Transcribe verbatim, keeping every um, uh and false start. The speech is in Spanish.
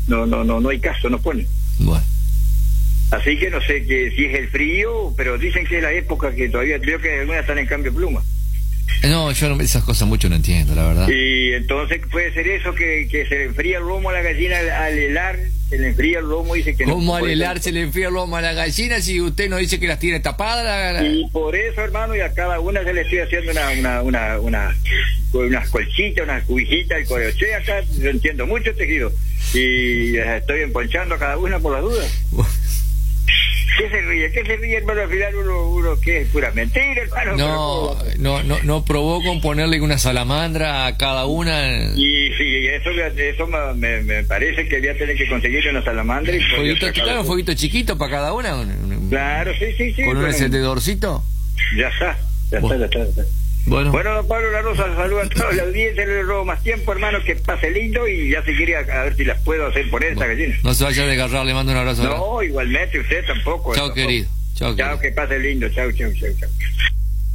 no, no, no, no hay caso, no pone. Bueno. Así que no sé que si es el frío, pero dicen que es la época que todavía, creo que algunas están en cambio de pluma. No, yo no, esas cosas mucho no entiendo, la verdad. Y entonces puede ser eso, que, que se le enfría el lomo a la gallina al, al helar, se le enfría el lomo y dice que no. ¿Cómo al helar se le enfría el lomo a la gallina si usted no dice que las tiene tapadas? La, la... Y por eso, hermano, y a cada una se le estoy haciendo una, una, una, una, unas colchitas, unas cubijitas, el coyoche acá, yo entiendo mucho tejido. Y las estoy emponchando a cada una por las dudas. ¿Qué se ríe? ¿Qué se ríe, hermano? Al final uno, uno que es pura mentira, hermano. No, no, no, no probó con ponerle una salamandra a cada una. Y sí, eso, eso me, me parece que voy a tener que conseguirle una salamandra. Y fueguito, claro, un fueguito chiquito para cada una. Claro, sí, sí, sí. Con un encendedorcito. Ya está, ya bueno. está, ya está, ya está. Bueno, bueno, don Pablo La Rosa, saluda a toda la audiencia, no le robo más tiempo, hermano, que pase lindo y ya se quería a ver si las puedo hacer poner bueno, esta gallina. No se vaya a desgarrar, le mando un abrazo. No, igualmente, usted tampoco. Chao, querido. Chao, chao, que pase lindo, chao, chao, chao, chao.